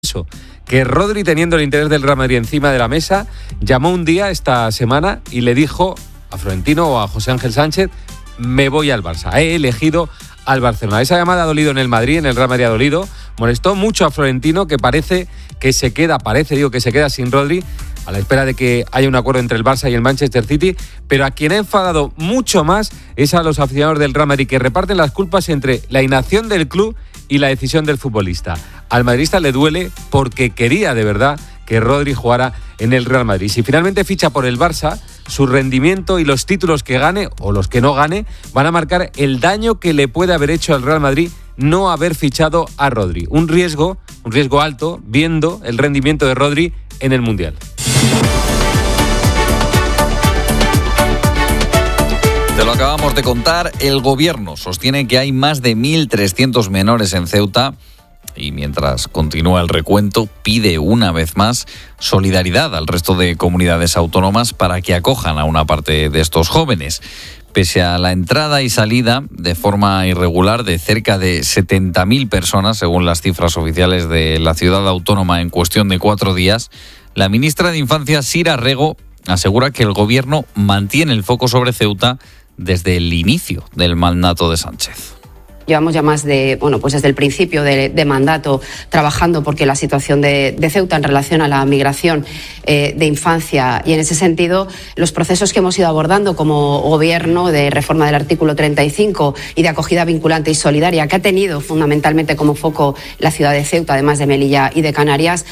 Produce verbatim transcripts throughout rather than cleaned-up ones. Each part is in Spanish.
hecho que Rodri, teniendo el interés del Real Madrid encima de la mesa, llamó un día esta semana y le dijo a Florentino o a José Ángel Sánchez: me voy al Barça, he elegido al Barcelona. Esa llamada ha dolido en el Madrid, en el Real Madrid ha dolido, molestó mucho a Florentino, que parece que se queda, parece, digo, que se queda sin Rodri, a la espera de que haya un acuerdo entre el Barça y el Manchester City, pero a quien ha enfadado mucho más es a los aficionados del Real Madrid, que reparten las culpas entre la inacción del club y la decisión del futbolista. Al madridista le duele porque quería de verdad que Rodri jugara en el Real Madrid. Si finalmente ficha por el Barça, su rendimiento y los títulos que gane o los que no gane van a marcar el daño que le puede haber hecho al Real Madrid no haber fichado a Rodri. Un riesgo, un riesgo alto, viendo el rendimiento de Rodri en el Mundial. Te lo acabamos de contar, el gobierno sostiene que hay más de mil trescientos menores en Ceuta y mientras continúa el recuento pide una vez más solidaridad al resto de comunidades autónomas para que acojan a una parte de estos jóvenes. Pese a la entrada y salida de forma irregular de cerca de setenta mil personas, según las cifras oficiales de la ciudad autónoma en cuestión de cuatro días, la ministra de Infancia, Sira Rego, asegura que el gobierno mantiene el foco sobre Ceuta desde el inicio del mandato de Sánchez. Llevamos ya más de, bueno, pues desde el principio de, de mandato trabajando porque la situación de, de Ceuta en relación a la migración eh, de infancia, y en ese sentido los procesos que hemos ido abordando como gobierno de reforma del artículo treinta y cinco y de acogida vinculante y solidaria, que ha tenido fundamentalmente como foco la ciudad de Ceuta, además de Melilla y de Canarias.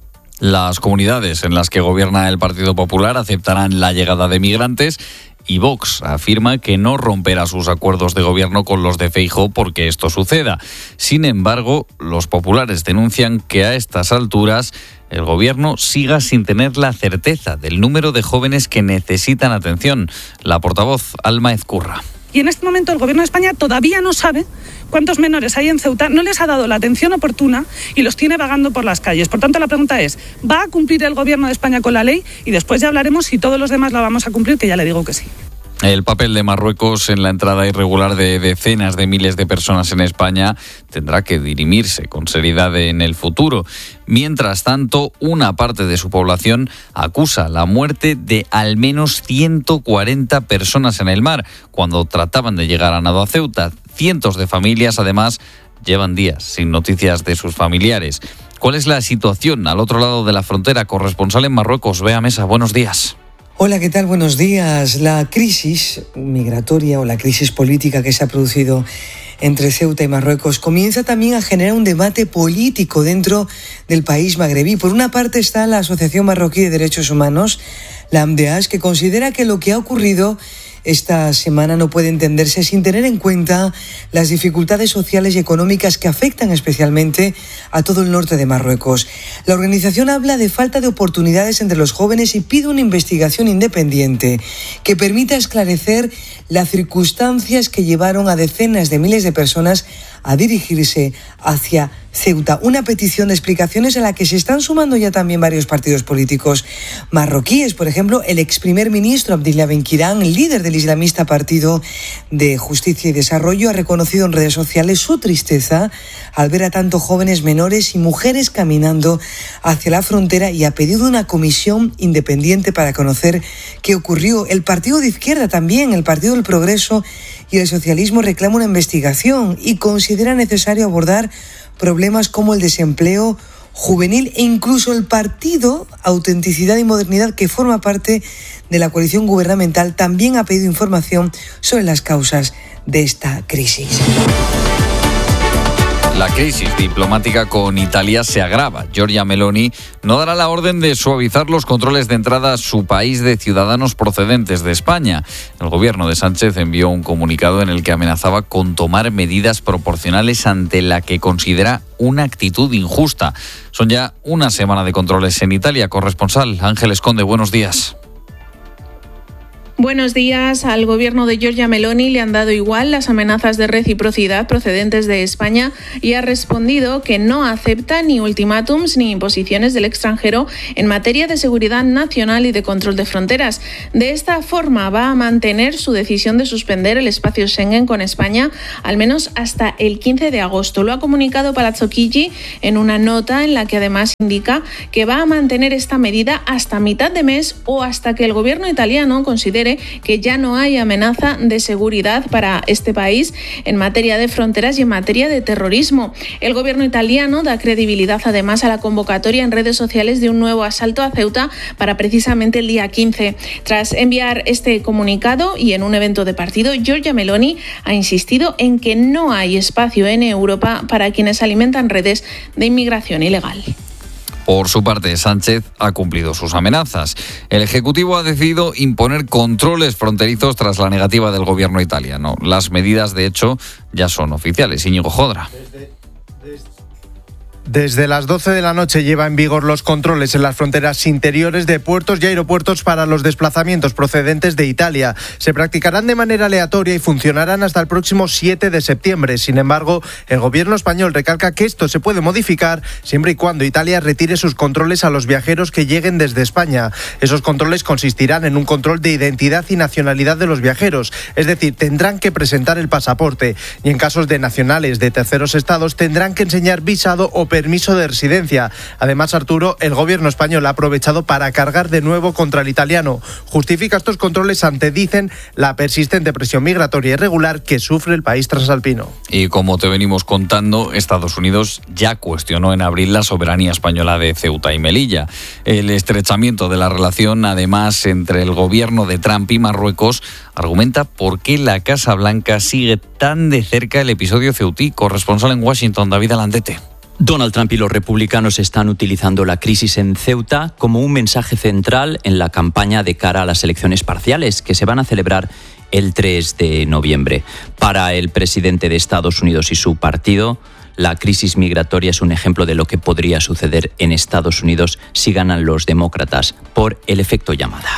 Las comunidades en las que gobierna el Partido Popular aceptarán la llegada de migrantes y Vox afirma que no romperá sus acuerdos de gobierno con los de Feijóo porque esto suceda. Sin embargo, los populares denuncian que a estas alturas el gobierno siga sin tener la certeza del número de jóvenes que necesitan atención. La portavoz Alma Ezcurra. Y en este momento el Gobierno de España todavía no sabe cuántos menores hay en Ceuta, no les ha dado la atención oportuna y los tiene vagando por las calles. Por tanto, la pregunta es, ¿va a cumplir el Gobierno de España con la ley? Y después ya hablaremos si todos los demás la vamos a cumplir, que ya le digo que sí. El papel de Marruecos en la entrada irregular de decenas de miles de personas en España tendrá que dirimirse con seriedad en el futuro. Mientras tanto, una parte de su población acusa la muerte de al menos ciento cuarenta personas en el mar cuando trataban de llegar a nado a Ceuta. Cientos de familias, además, llevan días sin noticias de sus familiares. ¿Cuál es la situación al otro lado de la frontera? Corresponsal en Marruecos, Bea Mesa, buenos días. Hola, ¿qué tal? Buenos días. La crisis migratoria o la crisis política que se ha producido entre Ceuta y Marruecos comienza también a generar un debate político dentro del país magrebí. Por una parte está la Asociación Marroquí de Derechos Humanos, la AMDEAS, que considera que lo que ha ocurrido esta semana no puede entenderse sin tener en cuenta las dificultades sociales y económicas que afectan especialmente a todo el norte de Marruecos. La organización habla de falta de oportunidades entre los jóvenes y pide una investigación independiente que permita esclarecer las circunstancias que llevaron a decenas de miles de personas a dirigirse hacia Ceuta. Una petición de explicaciones a la que se están sumando ya también varios partidos políticos marroquíes. Por ejemplo, el ex primer ministro Abdillah Benquirán, líder del islamista Partido de Justicia y Desarrollo, ha reconocido en redes sociales su tristeza al ver a tantos jóvenes menores y mujeres caminando hacia la frontera y ha pedido una comisión independiente para conocer qué ocurrió. El partido de izquierda también, el Partido del Progreso y el socialismo, reclama una investigación y considera necesario abordar problemas como el desempleo juvenil e incluso el partido Autenticidad y Modernidad, que forma parte de la coalición gubernamental, también ha pedido información sobre las causas de esta crisis. La crisis diplomática con Italia se agrava. Giorgia Meloni no dará la orden de suavizar los controles de entrada a su país de ciudadanos procedentes de España. El gobierno de Sánchez envió un comunicado en el que amenazaba con tomar medidas proporcionales ante la que considera una actitud injusta. Son ya una semana de controles en Italia. Corresponsal Ángeles Conde, buenos días. Buenos días. Al gobierno de Giorgia Meloni le han dado igual las amenazas de reciprocidad procedentes de España y ha respondido que no acepta ni ultimátums ni imposiciones del extranjero en materia de seguridad nacional y de control de fronteras. De esta forma va a mantener su decisión de suspender el espacio Schengen con España al menos hasta el quince de agosto. Lo ha comunicado Palazzo Chigi en una nota en la que además indica que va a mantener esta medida hasta mitad de mes o hasta que el gobierno italiano considere que ya no hay amenaza de seguridad para este país en materia de fronteras y en materia de terrorismo. El gobierno italiano da credibilidad además a la convocatoria en redes sociales de un nuevo asalto a Ceuta para precisamente el día quince. Tras enviar este comunicado y en un evento de partido, Giorgia Meloni ha insistido en que no hay espacio en Europa para quienes alimentan redes de inmigración ilegal. Por su parte, Sánchez ha cumplido sus amenazas. El Ejecutivo ha decidido imponer controles fronterizos tras la negativa del gobierno italiano. Las medidas, de hecho, ya son oficiales. Íñigo Jodra. Desde las doce de la noche lleva en vigor los controles en las fronteras interiores de puertos y aeropuertos para los desplazamientos procedentes de Italia. Se practicarán de manera aleatoria y funcionarán hasta el próximo siete de septiembre. Sin embargo, el gobierno español recalca que esto se puede modificar siempre y cuando Italia retire sus controles a los viajeros que lleguen desde España. Esos controles consistirán en un control de identidad y nacionalidad de los viajeros, es decir, tendrán que presentar el pasaporte y en casos de nacionales de terceros estados tendrán que enseñar visado o permiso de residencia. Además, Arturo, el gobierno español ha aprovechado para cargar de nuevo contra el italiano. Justifica estos controles ante, dicen, la persistente presión migratoria irregular que sufre el país transalpino. Y como te venimos contando, Estados Unidos ya cuestionó en abril la soberanía española de Ceuta y Melilla. El estrechamiento de la relación, además, entre el gobierno de Trump y Marruecos, argumenta por qué la Casa Blanca sigue tan de cerca el episodio ceutí. Corresponsal en Washington, David Alandete. Donald Trump y los republicanos están utilizando la crisis en Ceuta como un mensaje central en la campaña de cara a las elecciones parciales que se van a celebrar el tres de noviembre. Para el presidente de Estados Unidos y su partido, la crisis migratoria es un ejemplo de lo que podría suceder en Estados Unidos si ganan los demócratas por el efecto llamada.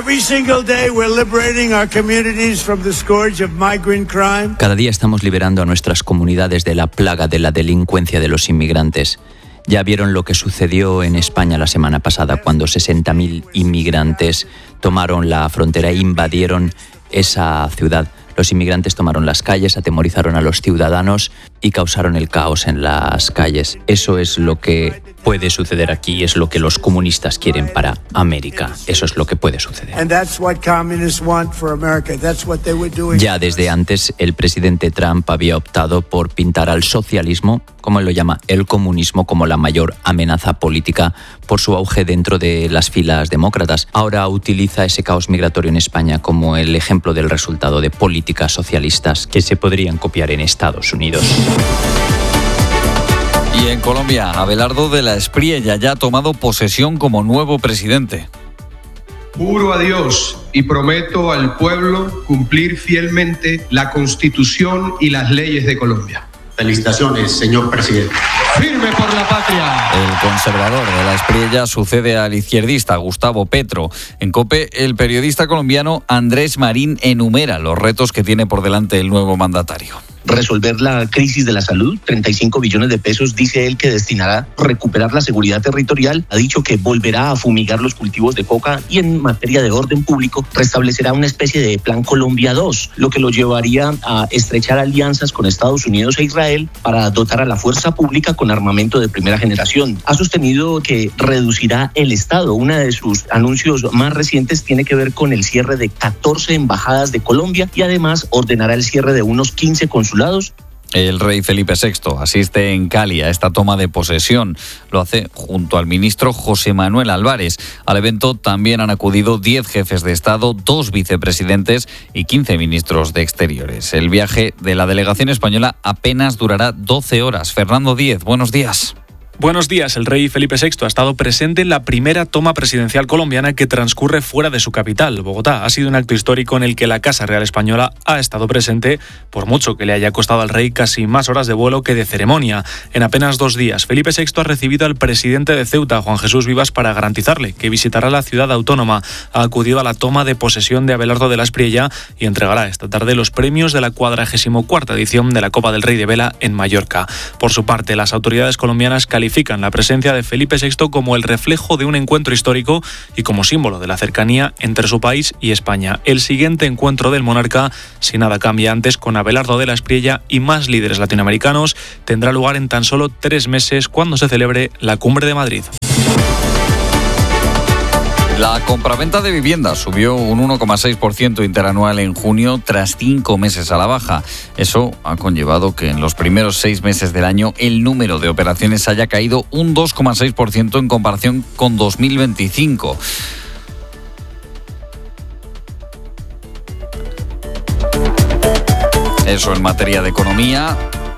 Cada día estamos liberando a nuestras comunidades de la plaga de la delincuencia de los inmigrantes. Ya vieron lo que sucedió en España la semana pasada cuando sesenta mil inmigrantes tomaron la frontera e invadieron esa ciudad. Los inmigrantes tomaron las calles, atemorizaron a los ciudadanos y causaron el caos en las calles. Eso es lo que puede suceder aquí, es lo que los comunistas quieren para América. Eso es lo que puede suceder. Ya desde antes, el presidente Trump había optado por pintar al socialismo, como él lo llama, el comunismo, como la mayor amenaza política por su auge dentro de las filas demócratas. Ahora utiliza ese caos migratorio en España como el ejemplo del resultado de políticas socialistas que se podrían copiar en Estados Unidos. Y en Colombia, Abelardo de la Espriella ya ha tomado posesión como nuevo presidente. Juro a Dios y prometo al pueblo cumplir fielmente la Constitución y las leyes de Colombia. Felicitaciones, señor presidente. ¡Firme por la patria! El conservador de la Espriella sucede al izquierdista Gustavo Petro. En COPE, el periodista colombiano Andrés Marín enumera los retos que tiene por delante el nuevo mandatario. Resolver la crisis de la salud, treinta y cinco billones de pesos, dice él que destinará a recuperar la seguridad territorial. Ha dicho que volverá a fumigar los cultivos de coca y en materia de orden público restablecerá una especie de Plan Colombia dos, lo que lo llevaría a estrechar alianzas con Estados Unidos e Israel para dotar a la fuerza pública con armamento de primera generación. Ha sostenido que reducirá el Estado. Uno de sus anuncios más recientes tiene que ver con el cierre de catorce embajadas de Colombia y además ordenará el cierre de unos quince consulados. El rey Felipe sexto asiste en Cali a esta toma de posesión. Lo hace junto al ministro José Manuel Álvarez. Al evento también han acudido diez jefes de Estado, dos vicepresidentes y quince ministros de Exteriores. El viaje de la delegación española apenas durará doce horas. Fernando Díez, buenos días. Buenos días. El rey Felipe sexto ha estado presente en la primera toma presidencial colombiana que transcurre fuera de su capital, Bogotá. Ha sido un acto histórico en el que la Casa Real Española ha estado presente, por mucho que le haya costado al rey casi más horas de vuelo que de ceremonia. En apenas dos días, Felipe sexto ha recibido al presidente de Ceuta, Juan Jesús Vivas, para garantizarle que visitará la ciudad autónoma. Ha acudido a la toma de posesión de Abelardo de la Espriella y entregará esta tarde los premios de la cuadragésimo cuarta edición de la Copa del Rey de Vela en Mallorca. Por su parte, las autoridades colombianas califican la presencia de Felipe sexto como el reflejo de un encuentro histórico y como símbolo de la cercanía entre su país y España. El siguiente encuentro del monarca, si nada cambia antes, con Abelardo de la Espriella y más líderes latinoamericanos, tendrá lugar en tan solo tres meses cuando se celebre la Cumbre de Madrid. La compraventa de viviendas subió un uno coma seis por ciento interanual en junio tras cinco meses a la baja. Eso ha conllevado que en los primeros seis meses del año el número de operaciones haya caído un dos coma seis por ciento en comparación con dos mil veinticinco. Eso en materia de economía.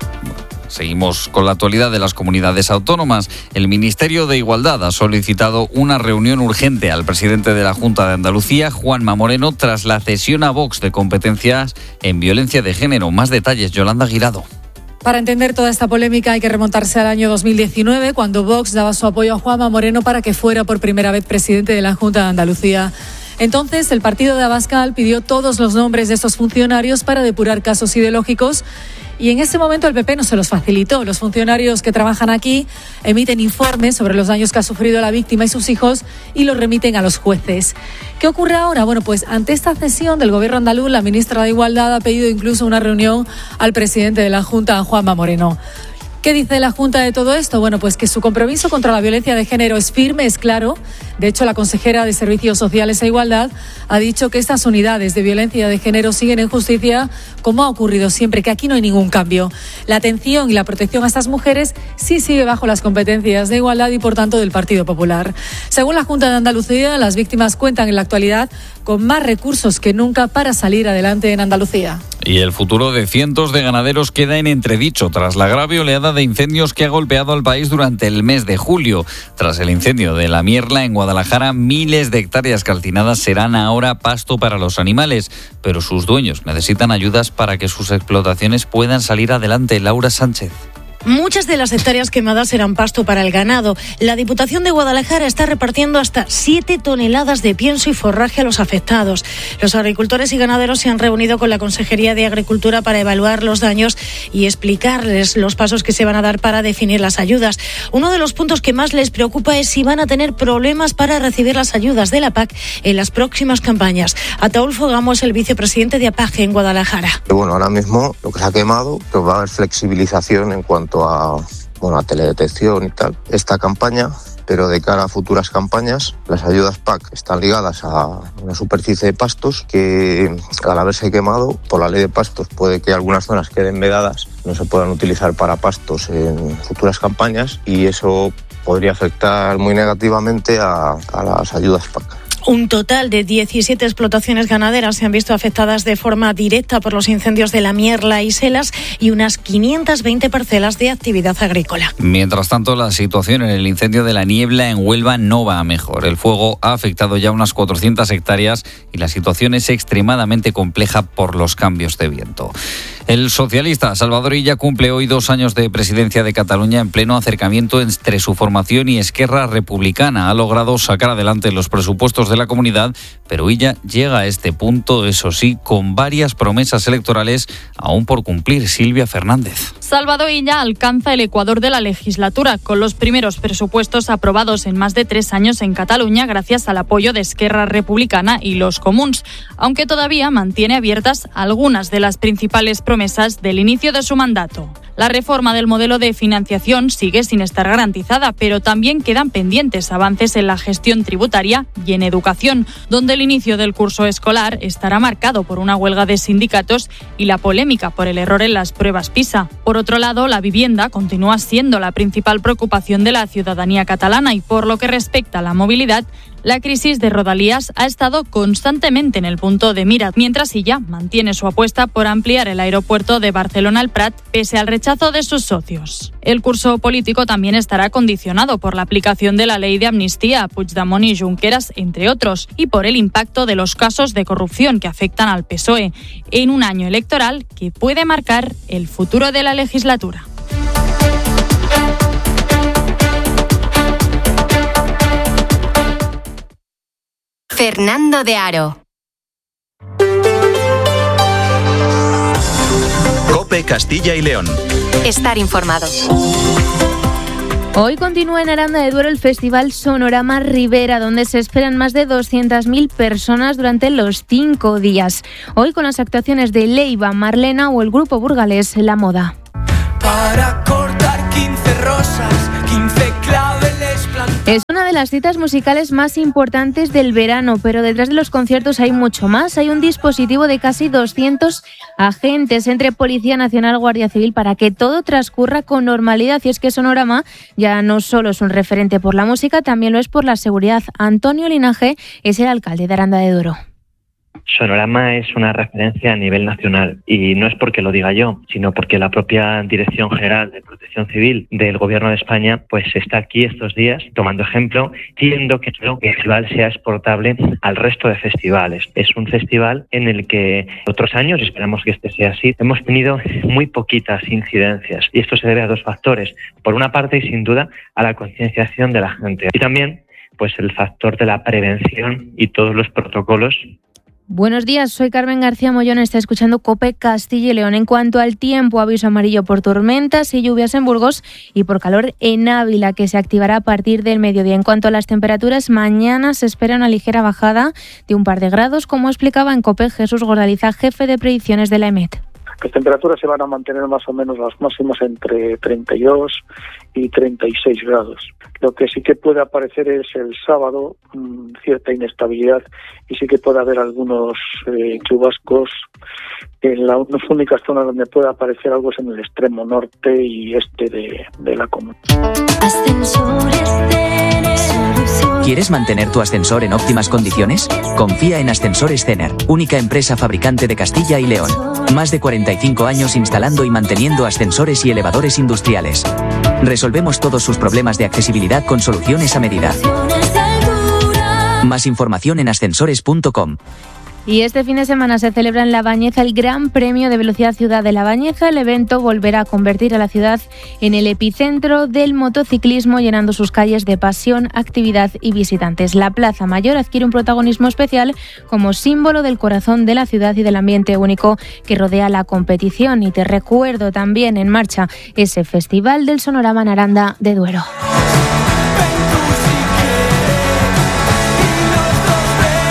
Seguimos con la actualidad de las comunidades autónomas. El Ministerio de Igualdad ha solicitado una reunión urgente al presidente de la Junta de Andalucía, Juanma Moreno, tras la cesión a Vox de competencias en violencia de género. Más detalles, Yolanda Guirado. Para entender toda esta polémica hay que remontarse al año dos mil diecinueve, cuando Vox daba su apoyo a Juanma Moreno para que fuera por primera vez presidente de la Junta de Andalucía. Entonces, el partido de Abascal pidió todos los nombres de estos funcionarios para depurar casos ideológicos. Y en ese momento el P P no se los facilitó. Los funcionarios que trabajan aquí emiten informes sobre los daños que ha sufrido la víctima y sus hijos y los remiten a los jueces. ¿Qué ocurre ahora? Bueno, pues ante esta cesión del gobierno andaluz, la ministra de Igualdad ha pedido incluso una reunión al presidente de la Junta, Juanma Moreno. ¿Qué dice la Junta de todo esto? Bueno, pues que su compromiso contra la violencia de género es firme, es claro. De hecho, la consejera de Servicios Sociales e Igualdad ha dicho que estas unidades de violencia de género siguen en justicia, como ha ocurrido siempre, que aquí no hay ningún cambio. La atención y la protección a estas mujeres sí sigue bajo las competencias de Igualdad y, por tanto, del Partido Popular. Según la Junta de Andalucía, las víctimas cuentan en la actualidad con más recursos que nunca para salir adelante en Andalucía. Y el futuro de cientos de ganaderos queda en entredicho tras la grave oleada de incendios que ha golpeado al país durante el mes de julio. Tras el incendio de la Mierla en Guadalajara, miles de hectáreas calcinadas serán ahora pasto para los animales, pero sus dueños necesitan ayudas para que sus explotaciones puedan salir adelante. Laura Sánchez. Muchas de las hectáreas quemadas serán pasto para el ganado. La Diputación de Guadalajara está repartiendo hasta siete toneladas de pienso y forraje a los afectados. Los agricultores y ganaderos se han reunido con la Consejería de Agricultura para evaluar los daños y explicarles los pasos que se van a dar para definir las ayudas. Uno de los puntos que más les preocupa es si van a tener problemas para recibir las ayudas de la P A C en las próximas campañas. Ataúlfo Gamo es el vicepresidente de APAGE en Guadalajara. Bueno, ahora mismo lo que se ha quemado, pues va a haber flexibilización en cuanto a, bueno, a teledetección y tal, esta campaña, pero de cara a futuras campañas, las ayudas P A C están ligadas a una superficie de pastos que, al haberse quemado, por la ley de pastos, puede que algunas zonas queden vedadas, no se puedan utilizar para pastos en futuras campañas y eso podría afectar muy negativamente a, a las ayudas P A C. Un total de diecisiete explotaciones ganaderas se han visto afectadas de forma directa por los incendios de la Mierla y Selas y unas quinientas veinte parcelas de actividad agrícola. Mientras tanto, la situación en el incendio de la Niebla en Huelva no va a mejor. El fuego ha afectado ya unas cuatrocientas hectáreas y la situación es extremadamente compleja por los cambios de viento. El socialista Salvador Illa cumple hoy dos años de presidencia de Cataluña en pleno acercamiento entre su formación y Esquerra Republicana. Ha logrado sacar adelante los presupuestos de la comunidad, pero Illa llega a este punto, eso sí, con varias promesas electorales aún por cumplir. Silvia Fernández. Salvador Illa alcanza el ecuador de la legislatura, con los primeros presupuestos aprobados en más de tres años en Cataluña gracias al apoyo de Esquerra Republicana y los Comuns, aunque todavía mantiene abiertas algunas de las principales promesas del inicio de su mandato. La reforma del modelo de financiación sigue sin estar garantizada, pero también quedan pendientes avances en la gestión tributaria y en educación, donde el inicio del curso escolar estará marcado por una huelga de sindicatos y la polémica por el error en las pruebas PISA. Por otro lado, la vivienda continúa siendo la principal preocupación de la ciudadanía catalana y, por lo que respecta a la movilidad, La crisis de Rodalías ha estado constantemente en el punto de mira, mientras Illa mantiene su apuesta por ampliar el aeropuerto de Barcelona al Prat, pese al rechazo de sus socios. El curso político también estará condicionado por la aplicación de la ley de amnistía a Puigdemont y Junqueras, entre otros, y por el impacto de los casos de corrupción que afectan al P S O E, en un año electoral que puede marcar el futuro de la legislatura. Fernando de Aro. COPE Castilla y León. Estar informado. Hoy continúa en Aranda de Duero el Festival Sonorama Ribera, donde se esperan más de doscientas mil personas durante los cinco días. Hoy con las actuaciones de Leiva, Marlena o el grupo burgalés La Moda. Para cortar quince rosas, quince claveles plantados. Es una de las citas musicales más importantes del verano, pero detrás de los conciertos hay mucho más. Hay un dispositivo de casi doscientos agentes entre Policía Nacional, Guardia Civil, para que todo transcurra con normalidad. Y es que Sonorama ya no solo es un referente por la música, también lo es por la seguridad. Antonio Linaje es el alcalde de Aranda de Duero. Sonorama es una referencia a nivel nacional y no es porque lo diga yo, sino porque la propia Dirección General de Protección Civil del Gobierno de España pues está aquí estos días tomando ejemplo, pidiendo que el festival sea exportable al resto de festivales. Es un festival en el que otros años, y esperamos que este sea así, hemos tenido muy poquitas incidencias y esto se debe a dos factores. Por una parte y sin duda a la concienciación de la gente y también pues el factor de la prevención y todos los protocolos. Buenos días, soy Carmen García Mollón, está escuchando COPE Castilla y León. En cuanto al tiempo, aviso amarillo por tormentas y lluvias en Burgos y por calor en Ávila, que se activará a partir del mediodía. En cuanto a las temperaturas, mañana se espera una ligera bajada de un par de grados, como explicaba en COPE Jesús Gordaliza, jefe de predicciones de la EMET. Las temperaturas se van a mantener más o menos las máximas entre treinta y dos y treinta y seis grados. Lo que sí que puede aparecer es el sábado mmm, cierta inestabilidad y sí que puede haber algunos eh, chubascos. En las únicas zonas donde puede aparecer algo es en el extremo norte y este de, de la comuna. ¿Quieres mantener tu ascensor en óptimas condiciones? Confía en Ascensores Cener, única empresa fabricante de Castilla y León. Más de cuarenta y cinco años instalando y manteniendo ascensores y elevadores industriales. Resolvemos todos sus problemas de accesibilidad con soluciones a medida. Más información en ascensores punto com. Y este fin de semana se celebra en La Bañeza el Gran Premio de Velocidad Ciudad de La Bañeza. El evento volverá a convertir a la ciudad en el epicentro del motociclismo, llenando sus calles de pasión, actividad y visitantes. La Plaza Mayor adquiere un protagonismo especial como símbolo del corazón de la ciudad y del ambiente único que rodea la competición. Y te recuerdo también en marcha ese Festival del Sonorama en Aranda de Duero.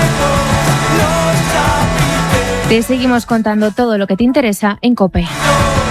Te seguimos contando todo lo que te interesa en COPE.